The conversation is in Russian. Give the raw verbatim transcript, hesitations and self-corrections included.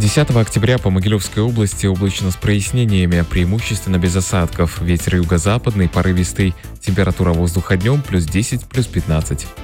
десятого октября по Могилевской области облачно с прояснениями, преимущественно без осадков. Ветер юго-западный, порывистый. Температура воздуха днем плюс десять, плюс пятнадцать.